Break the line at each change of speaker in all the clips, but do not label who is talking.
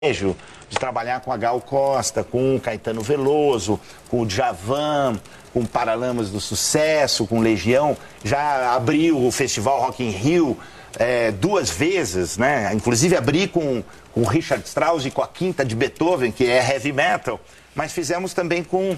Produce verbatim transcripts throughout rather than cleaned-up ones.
de trabalhar com a Gal Costa, com o Caetano Veloso, com o Djavan, com Paralamas do Sucesso, com Legião. Já abriu o Festival Rock in Rio é, duas vezes, né? Inclusive abri com o Richard Strauss e com a Quinta de Beethoven, que é heavy metal. Mas fizemos também com,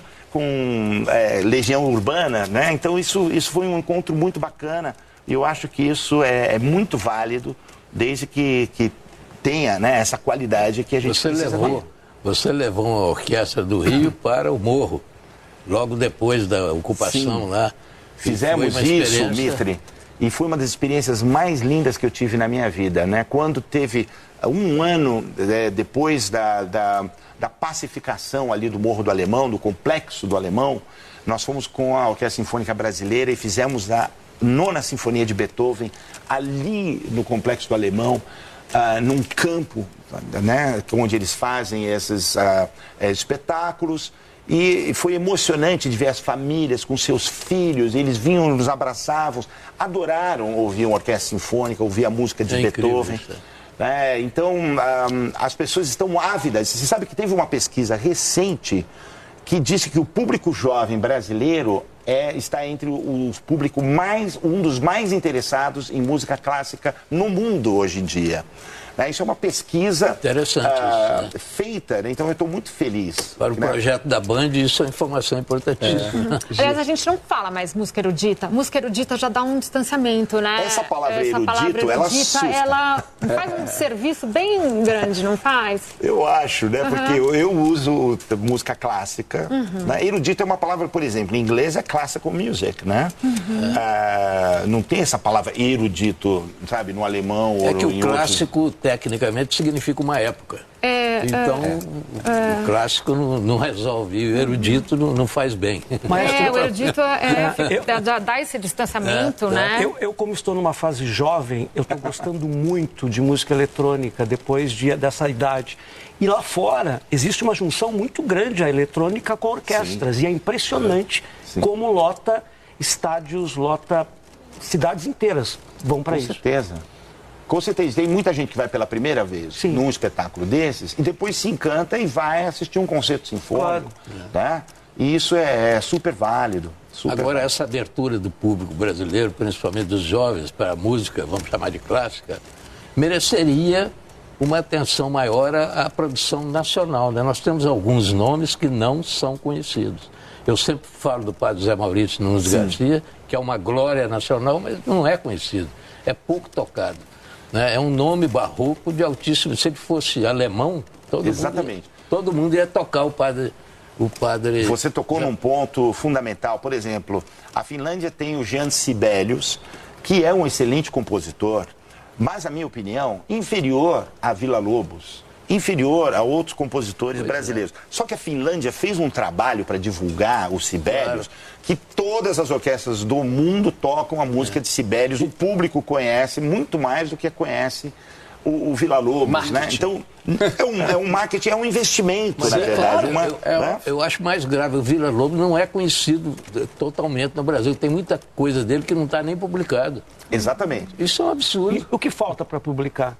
com é, Legião Urbana, né? Então isso, isso foi um encontro muito bacana. E eu acho que isso é, é muito válido, desde que... que tenha, né, essa qualidade que a gente
você
precisa
levou,
ter.
Você levou a Orquestra do Rio para o Morro, logo depois da ocupação. Sim. Lá.
Fizemos isso, Mitri, e foi uma das experiências mais lindas que eu tive na minha vida, né? Quando teve um ano é, depois da, da, da pacificação ali do Morro do Alemão, do Complexo do Alemão, nós fomos com a Orquestra Sinfônica Brasileira e fizemos a Nona Sinfonia de Beethoven ali no Complexo do Alemão. Uh, num campo, né, onde eles fazem esses uh, espetáculos, e foi emocionante de ver as famílias com seus filhos, eles vinham, nos abraçavam, adoraram ouvir uma orquestra sinfônica, ouvir a música de é Beethoven. É, então, um, as pessoas estão ávidas. Você sabe que teve uma pesquisa recente que disse que o público jovem brasileiro é, está entre os públicos mais, um dos mais interessados em música clássica no mundo hoje em dia. Né? Isso é uma pesquisa
Interessante
uh,
isso, né?
feita, né? Então eu estou muito feliz.
Para o né? projeto da Band, isso é informação importantíssima.
É. Aliás, a gente não fala mais música erudita. Música erudita já dá um distanciamento, né?
Essa palavra
Essa
erudito,
palavra erudita,
ela assusta.
Ela faz um serviço bem grande, não faz?
Eu acho, né?
Uhum.
Porque eu, eu uso música clássica. Uhum. Né? Erudito é uma palavra, por exemplo, em inglês é classical music, né? Uhum. Ah, não tem essa palavra erudito, sabe, no alemão
é
ou
que o
em
clássico,
outros...
tecnicamente, significa uma época.
É,
então,
é,
o, o clássico não, não resolve, e o erudito não, não faz bem.
Mas é, o erudito é, é, dá, dá esse distanciamento, é, né?
Eu, eu, como estou numa fase jovem, eu estou gostando muito de música eletrônica depois de, dessa idade. E lá fora existe uma junção muito grande a eletrônica com orquestras. Sim. E é impressionante Sim. como lota estádios, lota cidades inteiras vão para isso.
Com certeza. Com certeza, tem muita gente que vai pela primeira vez Sim. num espetáculo desses e depois se encanta e vai assistir um concerto sinfônico, claro. Tá? E isso é, é super válido. Super
Agora,
válido.
Essa abertura do público brasileiro, principalmente dos jovens, para a música, vamos chamar de clássica, mereceria uma atenção maior à, à produção nacional, né? Nós temos alguns nomes que não são conhecidos. Eu sempre falo do padre Zé Maurício Nunes Sim. Garcia, que é uma glória nacional, mas não é conhecido, é pouco tocado. É um nome barroco de altíssimo... Se ele fosse alemão, todo,
Exatamente.
Mundo, ia, todo mundo ia tocar o padre, o padre...
Você tocou Já... num ponto fundamental. Por exemplo, a Finlândia tem o Jean Sibelius, que é um excelente compositor, mas, na minha opinião, inferior a Villa-Lobos, inferior a outros compositores pois brasileiros. É. Só que a Finlândia fez um trabalho para divulgar o Sibelius, claro. Que todas as orquestras do mundo tocam a música é. de Sibelius, o público conhece muito mais do que conhece o, o Villa-Lobos, né? Então, é um, é um marketing, é um investimento, Mas na é, verdade.
Claro,
uma,
eu, eu,
né?
eu acho mais grave, o Villa-Lobos não é conhecido totalmente no Brasil, tem muita coisa dele que não está nem publicado.
Exatamente.
Isso é um absurdo.
E o que falta para publicar?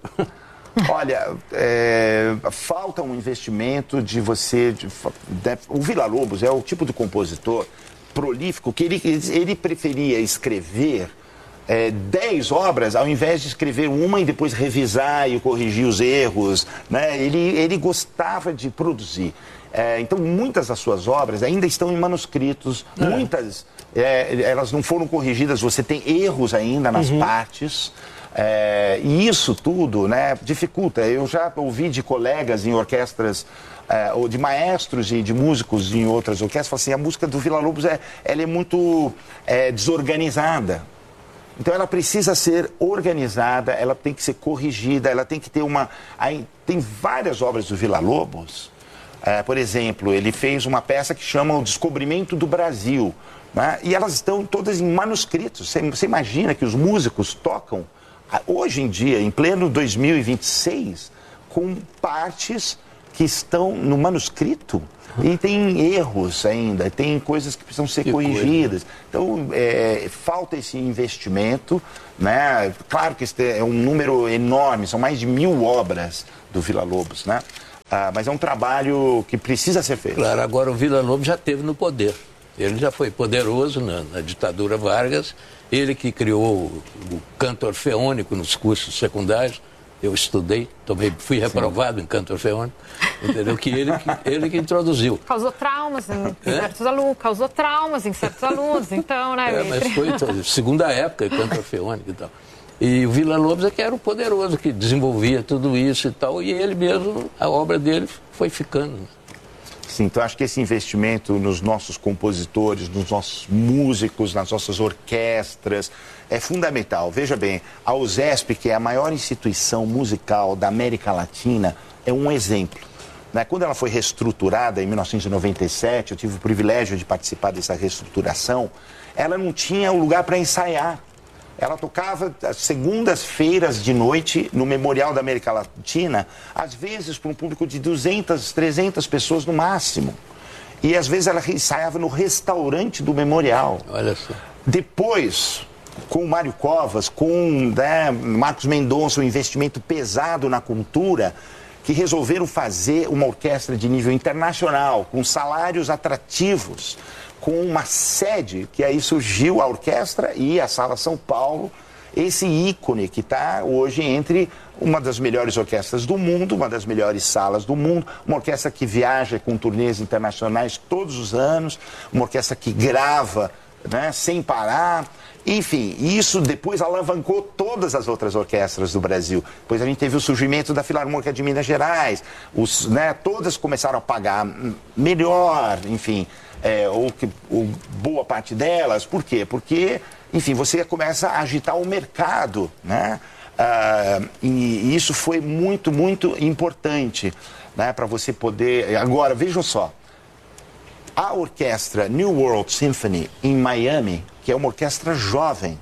Olha, é, falta um investimento de você... De, de, o Villa-Lobos é o tipo de compositor prolífico que ele, ele preferia escrever é, dez obras ao invés de escrever uma e depois revisar e corrigir os erros, né? Ele, ele gostava de produzir. É, então, muitas das suas obras ainda estão em manuscritos, é. muitas é, elas não foram corrigidas, você tem erros ainda nas uhum. partes. É, e isso tudo, né, dificulta. Eu já ouvi de colegas em orquestras, é, ou de maestros e de músicos em outras orquestras, falam assim, a música do Villa-Lobos é, ela é muito é, desorganizada. Então ela precisa ser organizada, ela tem que ser corrigida, ela tem que ter uma... Aí, tem várias obras do Villa-Lobos, é, por exemplo, ele fez uma peça que chama O Descobrimento do Brasil, né, e elas estão todas em manuscritos. Você, você imagina que os músicos tocam hoje em dia, em pleno dois mil e vinte e seis, com partes que estão no manuscrito e tem erros ainda, tem coisas que precisam ser que corrigidas. Coisa. Então, é, falta esse investimento, né? Claro que esse é um número enorme, são mais de mil obras do Villa-Lobos, né? Ah, mas é um trabalho que precisa ser feito.
Claro, agora o Villa-Lobos já esteve no poder. Ele já foi poderoso na, na ditadura Vargas. Ele que criou o, o canto orfeônico nos cursos secundários. Eu estudei, tomei, fui reprovado Sim. em canto orfeônico, entendeu? Que ele, que ele que introduziu.
Causou traumas em é? certos alunos, causou traumas em certos alunos, então, né?
É, mas foi segunda época, canto orfeônico e tal. E o Villa-Lobos é que era o poderoso, que desenvolvia tudo isso e tal, e ele mesmo, a obra dele foi ficando.
Sim, então acho que esse investimento nos nossos compositores, nos nossos músicos, nas nossas orquestras, é fundamental. Veja bem, a USESP, que é a maior instituição musical da América Latina, é um exemplo. Né? Quando ela foi reestruturada em mil novecentos e noventa e sete, eu tive o privilégio de participar dessa reestruturação, ela não tinha um lugar para ensaiar. Ela tocava às segundas-feiras de noite no Memorial da América Latina, às vezes para um público de duzentas, trezentas pessoas no máximo. E às vezes ela ensaiava no restaurante do Memorial.
Olha só.
Depois, com o Mário Covas, com né, Marcos Mendonça, um investimento pesado na cultura, que resolveram fazer uma orquestra de nível internacional, com salários atrativos, com uma sede, que aí surgiu a orquestra e a Sala São Paulo, esse ícone que está hoje entre uma das melhores orquestras do mundo, uma das melhores salas do mundo, uma orquestra que viaja com turnês internacionais todos os anos, uma orquestra que grava, né, sem parar. Enfim, isso depois alavancou todas as outras orquestras do Brasil. Depois a gente teve o surgimento da Filarmônica de Minas Gerais, os, né, todas começaram a pagar melhor, enfim... É, ou, que, ou boa parte delas. Por quê? Porque, enfim, você começa a agitar o mercado, né? Ah, e, e isso foi muito, muito importante, né? Para você poder... Agora, vejam só, a orquestra New World Symphony em Miami, que é uma orquestra jovem,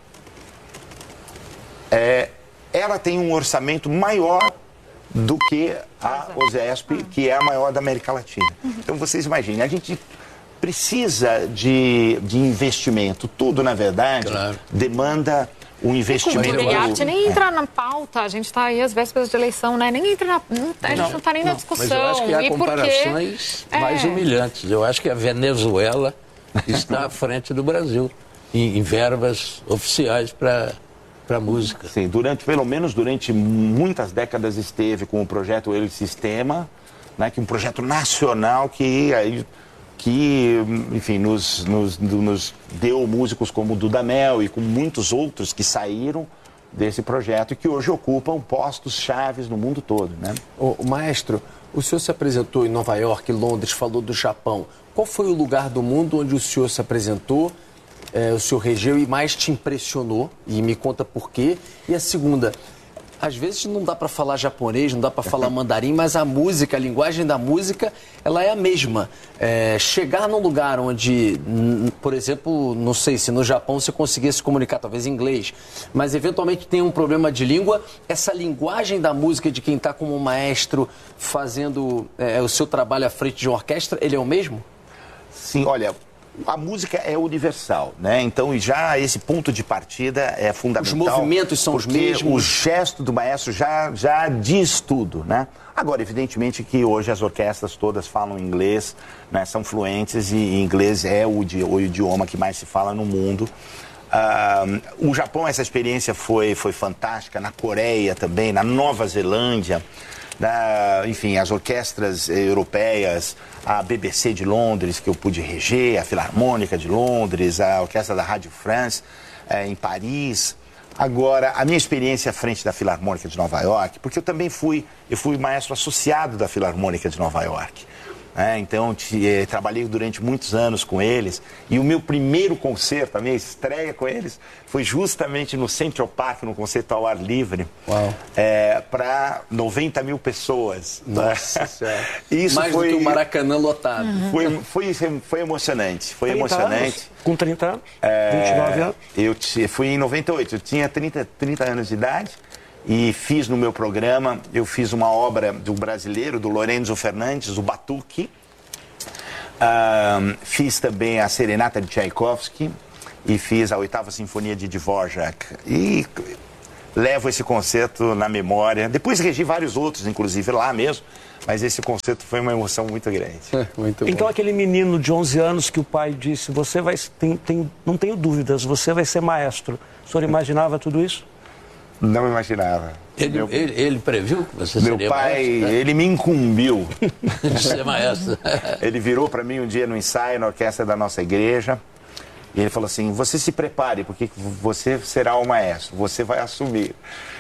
é, ela tem um orçamento maior do que a USESP, que é a maior da América Latina. Então, vocês imaginem, a gente... precisa de, de investimento. Tudo, na verdade, claro. demanda um investimento.
Cultura e arte nem entra na pauta. A gente está aí às vésperas de eleição, né? Nem entra na... Não, a gente não está nem na discussão.
Mas eu acho que há
e
comparações
porque...
mais é. humilhantes. Eu acho que a Venezuela está à frente do Brasil em, em verbas oficiais para... para música.
Sim, durante, pelo menos durante muitas décadas esteve com o projeto El Sistema, né, que é um projeto nacional que, aí, que enfim, nos, nos, nos deu músicos como Dudamel e com muitos outros que saíram desse projeto e que hoje ocupam postos chaves no mundo todo, né?
O, o maestro, o senhor se apresentou em Nova York, Londres, falou do Japão. Qual foi o lugar do mundo onde o senhor se apresentou, é, o senhor regeu e mais te impressionou? E me conta por quê. E a segunda, às vezes não dá para falar japonês, não dá para falar mandarim, mas a música, a linguagem da música, ela é a mesma. É, chegar num lugar onde, por exemplo, não sei se no Japão você conseguia se comunicar, talvez em inglês, mas eventualmente tem um problema de língua, essa linguagem da música de quem está como maestro fazendo é, o seu trabalho à frente de uma orquestra, ele é o mesmo?
Sim, olha, a música é universal, né? Então, já esse ponto de partida é fundamental.
Os movimentos são os mesmos.
O gesto do maestro já, já diz tudo, né? Agora, evidentemente que hoje as orquestras todas falam inglês, né? São fluentes e inglês é o, o idioma que mais se fala no mundo. Uh, o Japão, essa experiência foi, foi fantástica, na Coreia também, na Nova Zelândia. Da, enfim, as orquestras europeias, a B B C de Londres, que eu pude reger, a Filarmônica de Londres, a Orquestra da Rádio France, é, em Paris. Agora, a minha experiência à frente da Filarmônica de Nova York, porque eu também fui, eu fui maestro associado da Filarmônica de Nova York. É, então, te, eh, trabalhei durante muitos anos com eles e o meu primeiro concerto, a minha estreia com eles, foi justamente no Central Park, no concerto ao ar livre, é, para noventa mil pessoas.
Nossa Senhora.
Isso
Mais
foi,
do que o Maracanã lotado.
Uhum. Foi, foi, foi emocionante, foi emocionante.
Anos, com trinta anos,
é,
vinte e nove anos?
Eu te, fui em noventa e oito, eu tinha trinta, trinta anos de idade. E fiz no meu programa, eu fiz uma obra do brasileiro, do Lorenzo Fernandes, o Batuque. Um, fiz também a Serenata de Tchaikovsky e fiz a Oitava Sinfonia de Dvorak. E levo esse concerto na memória. Depois regi vários outros, inclusive lá mesmo, mas esse concerto foi uma emoção muito grande.
Muito
então,
bom.
aquele menino de onze anos que o pai disse, você vai, tem, tem, não tenho dúvidas, você vai ser maestro. O senhor imaginava tudo isso?
Não imaginava.
Ele,
meu,
ele, ele previu que você
meu
seria
pai,
maestro? Né?
ele me incumbiu.
De ser maestro.
Ele virou para mim um dia no ensaio, na orquestra da nossa igreja, e ele falou assim, você se prepare, porque você será o maestro, você vai assumir.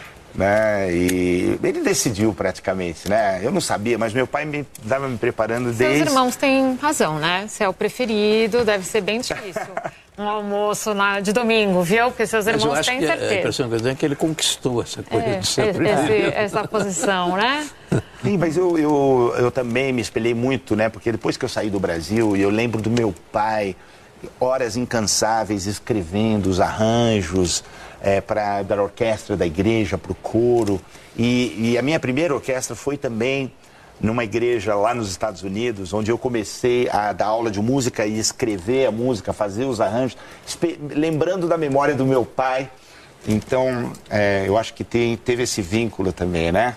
Né? E ele decidiu praticamente, né? Eu não sabia, mas meu pai me estava me preparando desde...
Seus irmãos têm razão, né? Você é o preferido, deve ser bem difícil. Um almoço na, de domingo, viu? Porque seus
Mas eu
irmãos
acho
têm
que
certeza.
A impressão que eu tenho é que ele conquistou essa coisa
É,
de ser
esse,
preferido.
essa posição, né?
Sim, mas eu, eu, eu também me espelhei muito, né? Porque depois que eu saí do Brasil, eu lembro do meu pai, horas incansáveis escrevendo os arranjos é, para da orquestra da igreja, para o coro. E, e a minha primeira orquestra foi também numa igreja lá nos Estados Unidos, onde eu comecei a dar aula de música e escrever a música, fazer os arranjos, lembrando da memória do meu pai. Então, é, eu acho que tem, teve esse vínculo também, né?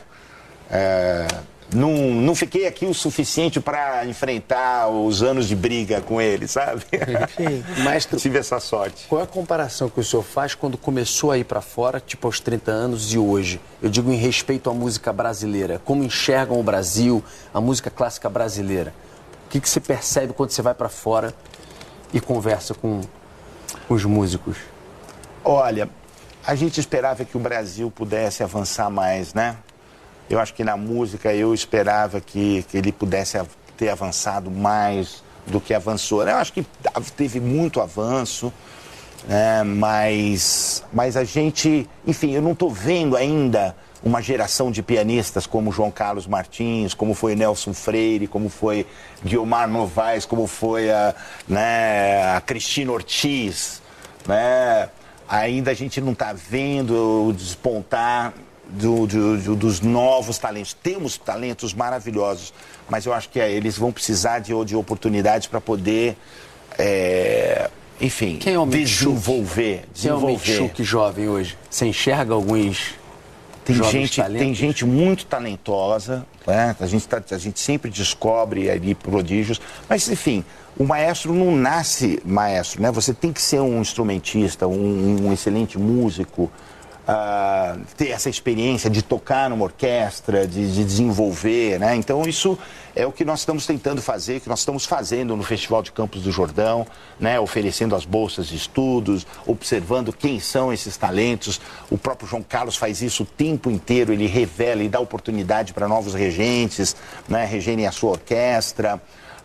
É, não, não fiquei aqui o suficiente para enfrentar os anos de briga com ele, sabe?
Sim. Maestro,
tive essa sorte.
Qual é a comparação que o senhor faz quando começou a ir para fora, tipo aos trinta anos e hoje? Eu digo em respeito à música brasileira. Como enxergam o Brasil, a música clássica brasileira? O que, que você percebe quando você vai para fora e conversa com os músicos?
Olha, a gente esperava que o Brasil pudesse avançar mais, né? Eu acho que na música eu esperava que, que ele pudesse ter avançado mais do que avançou. Eu acho que teve muito avanço, né? mas, mas a gente... Enfim, eu não estou vendo ainda uma geração de pianistas como João Carlos Martins, como foi Nelson Freire, como foi Guiomar Novaes, como foi a, né, a Cristina Ortiz, né? Ainda a gente não está vendo o despontar do, do, do, dos novos talentos. Temos talentos maravilhosos, mas eu acho que é, eles vão precisar de, de oportunidades para poder, é, enfim,
Quem é o
desenvolver.
Quem é o Mitchuk jovem hoje? Você enxerga alguns
tem
jovens
gente,
talentos?
Tem gente muito talentosa, né? a, gente tá, a gente sempre descobre ali prodígios, mas enfim... O maestro não nasce maestro, né? Você tem que ser um instrumentista, um, um excelente músico, uh, ter essa experiência de tocar numa orquestra, de, de desenvolver, né? Então isso é o que nós estamos tentando fazer, que nós estamos fazendo no Festival de Campos do Jordão, né? Oferecendo as bolsas de estudos, observando quem são esses talentos. O próprio João Carlos faz isso o tempo inteiro, ele revela e dá oportunidade para novos regentes, né? Regerem a sua orquestra.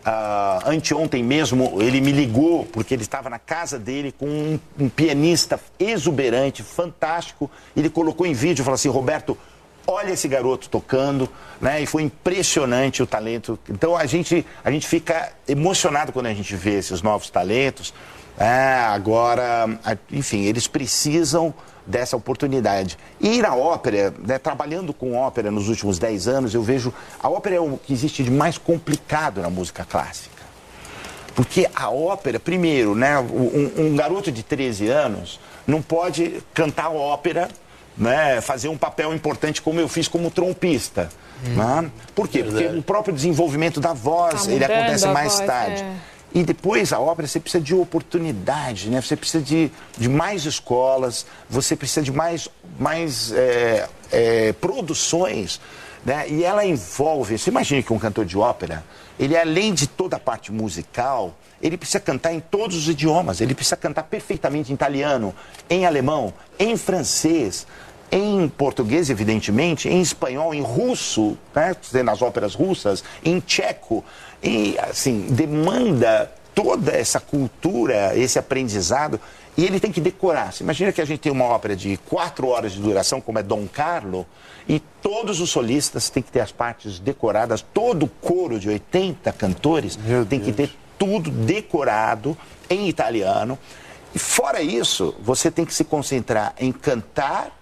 Uh, anteontem mesmo ele me ligou porque ele estava na casa dele com um, um pianista exuberante, fantástico. Ele colocou em vídeo e falou assim: Roberto, olha esse garoto tocando, né? E foi impressionante o talento. Então a gente, a gente fica emocionado quando a gente vê esses novos talentos. É, agora, enfim, eles precisam dessa oportunidade. E ir à ópera, né, trabalhando com ópera nos últimos dez anos, eu vejo a ópera é o que existe de mais complicado na música clássica. Porque a ópera, primeiro, né, um, um garoto de treze anos não pode cantar ópera, né, fazer um papel importante como eu fiz como trompista. Hum. Né? Por quê? Porque o próprio desenvolvimento da voz, tá ele acontece mais voz, tarde. É. E depois a ópera, você precisa de oportunidade, né? Você precisa de, de mais escolas, você precisa de mais, mais é, é, produções, né? E ela envolve... Você imagina que um cantor de ópera, ele além de toda a parte musical, ele precisa cantar em todos os idiomas. Ele precisa cantar perfeitamente em italiano, em alemão, em francês, em português, evidentemente, em espanhol, em russo, né? Nas óperas russas, em tcheco. E, assim, demanda toda essa cultura, esse aprendizado, e ele tem que decorar. Você imagina que a gente tem uma ópera de quatro horas de duração, como é Dom Carlo, e todos os solistas têm que ter as partes decoradas, todo o coro de oitenta cantores
Meu
tem
Deus.
que ter tudo decorado em italiano. E fora isso, você tem que se concentrar em cantar,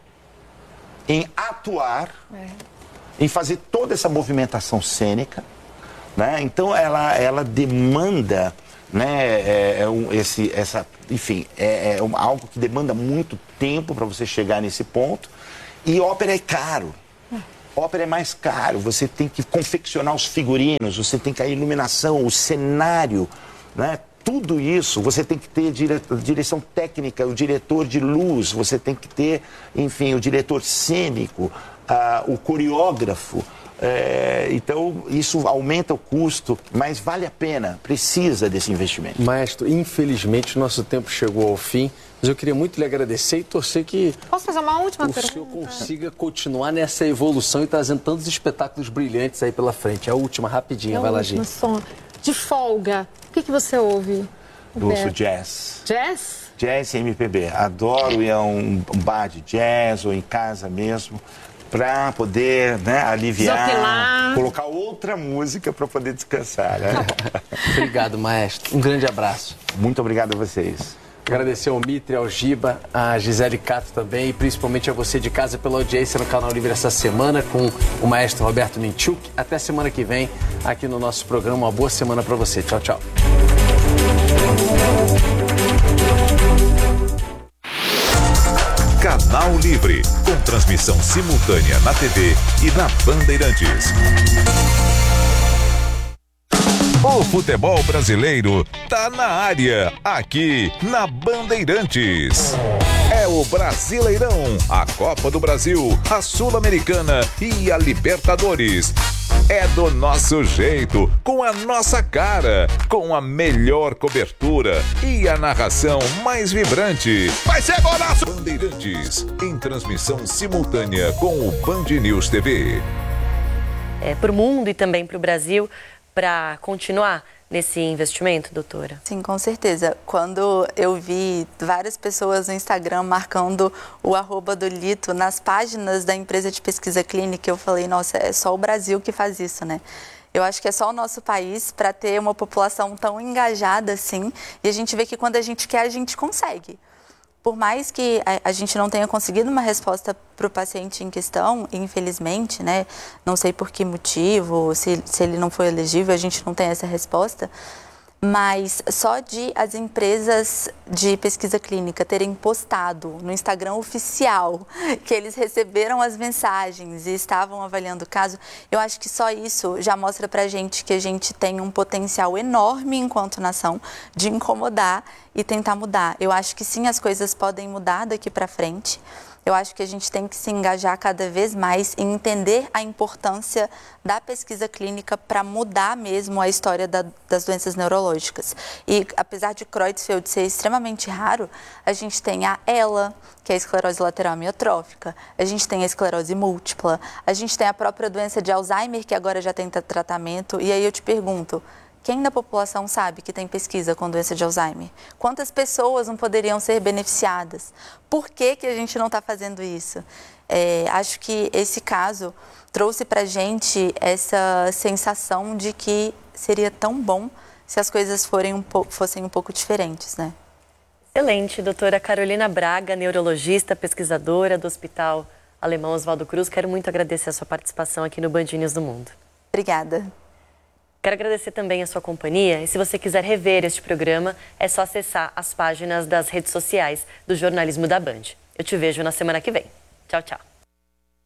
em atuar, é. em fazer toda essa movimentação cênica, né? Então ela, ela demanda, né, é, é um, esse, essa, enfim, é, é um, algo que demanda muito tempo para você chegar nesse ponto. E ópera é caro. Ópera é mais caro, você tem que confeccionar os figurinos, você tem que a iluminação, o cenário, né? Tudo isso, você tem que ter dire... direção técnica, o diretor de luz, você tem que ter, enfim, o diretor cênico, ah, o coreógrafo. É, então, isso aumenta o custo, mas vale a pena, precisa desse investimento.
Maestro, infelizmente o nosso tempo chegou ao fim, mas eu queria muito lhe agradecer e torcer que
Posso fazer uma última
o
pergunta?
senhor consiga continuar nessa evolução e trazendo tantos espetáculos brilhantes aí pela frente. É a última, rapidinha,
É
vai lá,
última,
gente.
som. De folga, o que, que você ouve?
Eu ouço
Roberto?
jazz.
Jazz?
Jazz e M P B. Adoro ir a um, um bar de jazz ou em casa mesmo, para poder, né, aliviar,
Desopilar.
colocar outra música para poder descansar. Né?
Obrigado, maestro. Um grande abraço.
Muito obrigado a vocês.
Agradecer ao Mitre, ao Giba, a Gisele Cato também, e principalmente a você de casa pela audiência no Canal Livre essa semana com o maestro Roberto Minchuk. Até semana que vem aqui no nosso programa. Uma boa semana para você. Tchau, tchau.
Canal Livre, com transmissão simultânea na T V e na Bandeirantes. O futebol brasileiro tá na área, aqui na Bandeirantes. É o Brasileirão, a Copa do Brasil, a Sul-Americana e a Libertadores. É do nosso jeito, com a nossa cara, com a melhor cobertura e a narração mais vibrante. Vai ser golaço! Bandeirantes, em transmissão simultânea com o Band News T V.
É, para o mundo e também para o Brasil, para continuar nesse investimento, doutora?
Sim, com certeza. Quando eu vi várias pessoas no Instagram marcando o arroba do Lito nas páginas da empresa de pesquisa clínica, eu falei, nossa, é só o Brasil que faz isso, né? Eu acho que é só o nosso país para ter uma população tão engajada assim, e a gente vê que quando a gente quer, a gente consegue. Por mais que a, a gente não tenha conseguido uma resposta para o paciente em questão, infelizmente, né? Não sei por que motivo, se, se ele não foi elegível, a gente não tem essa resposta. Mas só de as empresas de pesquisa clínica terem postado no Instagram oficial que eles receberam as mensagens e estavam avaliando o caso, eu acho que só isso já mostra pra gente que a gente tem um potencial enorme enquanto nação de incomodar e tentar mudar. Eu acho que sim, as coisas podem mudar daqui pra frente. Eu acho que a gente tem que se engajar cada vez mais em entender a importância da pesquisa clínica para mudar mesmo a história da, das doenças neurológicas. E apesar de Creutzfeldt ser extremamente raro, a gente tem a E L A, que é a esclerose lateral amiotrófica, a gente tem a esclerose múltipla, a gente tem a própria doença de Alzheimer, que agora já tem tratamento. E aí eu te pergunto, quem da população sabe que tem pesquisa com doença de Alzheimer? Quantas pessoas não poderiam ser beneficiadas? Por que que a gente não está fazendo isso? É, acho que esse caso trouxe para a gente essa sensação de que seria tão bom se as coisas forem um pouco, fossem um pouco diferentes, né?
Excelente, doutora Carolina Braga, neurologista, pesquisadora do Hospital Alemão Oswaldo Cruz. Quero muito agradecer a sua participação aqui no Band News do Mundo.
Obrigada.
Quero agradecer também a sua companhia e se você quiser rever este programa, é só acessar as páginas das redes sociais do Jornalismo da Band. Eu te vejo na semana que vem. Tchau, tchau.